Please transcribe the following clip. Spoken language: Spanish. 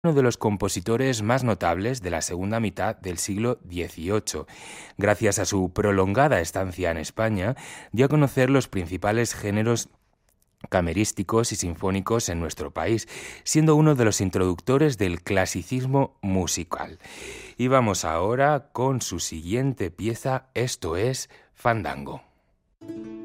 uno de los compositores más notables de la segunda mitad del siglo XVIII. Gracias a su prolongada estancia en España, dio a conocer los principales géneros camerísticos y sinfónicos en nuestro país, siendo uno de los introductores del clasicismo musical. Y vamos ahora con su siguiente pieza, esto es Fandango.